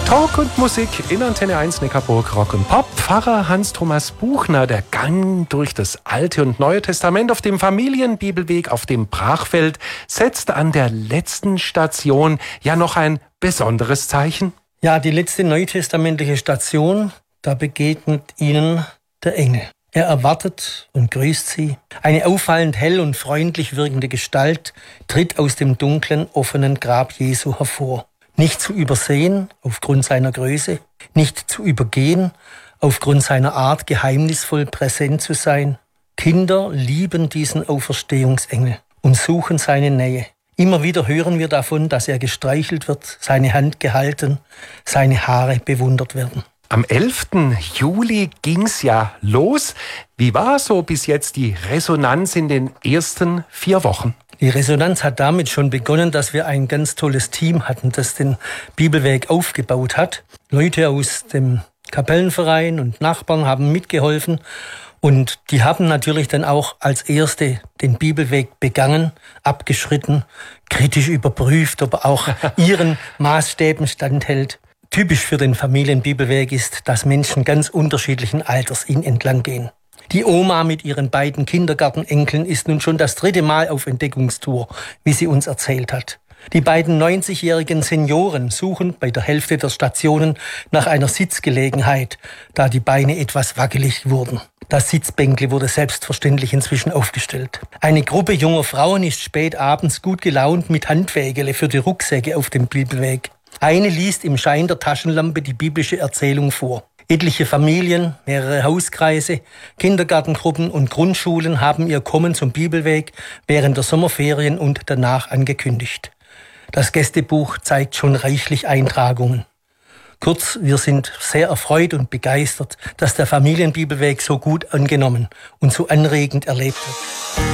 Talk und Musik in Antenne 1 Neckarburg Rock und Pop. Pfarrer Hans-Thomas Buchner, der Gang durch das Alte und Neue Testament auf dem Familienbibelweg auf dem Brachfeld, setzt an der letzten Station ja noch ein besonderes Zeichen. Ja, die letzte neutestamentliche Station, da begegnet ihnen der Engel. Er erwartet und grüßt sie. Eine auffallend hell und freundlich wirkende Gestalt tritt aus dem dunklen, offenen Grab Jesu hervor. Nicht zu übersehen aufgrund seiner Größe, nicht zu übergehen aufgrund seiner Art, geheimnisvoll präsent zu sein. Kinder lieben diesen Auferstehungsengel und suchen seine Nähe. Immer wieder hören wir davon, dass er gestreichelt wird, seine Hand gehalten, seine Haare bewundert werden. Am 11. Juli ging's ja los. Wie war so bis jetzt die Resonanz in den ersten 4 Wochen? Die Resonanz hat damit schon begonnen, dass wir ein ganz tolles Team hatten, das den Bibelweg aufgebaut hat. Leute aus dem Kapellenverein und Nachbarn haben mitgeholfen und die haben natürlich dann auch als Erste den Bibelweg begangen, abgeschritten, kritisch überprüft, ob er auch ihren Maßstäben standhält. Typisch für den Familienbibelweg ist, dass Menschen ganz unterschiedlichen Alters ihn entlang gehen. Die Oma mit ihren beiden Kindergartenenkeln ist nun schon das 3. Mal auf Entdeckungstour, wie sie uns erzählt hat. Die beiden 90-jährigen Senioren suchen bei der Hälfte der Stationen nach einer Sitzgelegenheit, da die Beine etwas wackelig wurden. Das Sitzbänkle wurde selbstverständlich inzwischen aufgestellt. Eine Gruppe junger Frauen ist spät abends gut gelaunt mit Handwägele für die Rucksäcke auf dem Bibelweg. Eine liest im Schein der Taschenlampe die biblische Erzählung vor. Etliche Familien, mehrere Hauskreise, Kindergartengruppen und Grundschulen haben ihr Kommen zum Bibelweg während der Sommerferien und danach angekündigt. Das Gästebuch zeigt schon reichlich Eintragungen. Kurz, wir sind sehr erfreut und begeistert, dass der Familienbibelweg so gut angenommen und so anregend erlebt wird.